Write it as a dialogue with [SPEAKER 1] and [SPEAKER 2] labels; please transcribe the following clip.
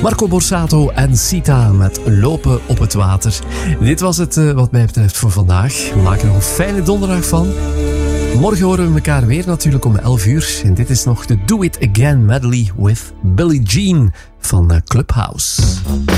[SPEAKER 1] Marco Borsato en Sita met Lopen op het water. Dit was het wat mij betreft voor vandaag. We maken er nog een fijne donderdag van. Morgen horen we elkaar weer natuurlijk om 11 uur. En dit is nog de Do It Again medley with Billie Jean van Clubhouse.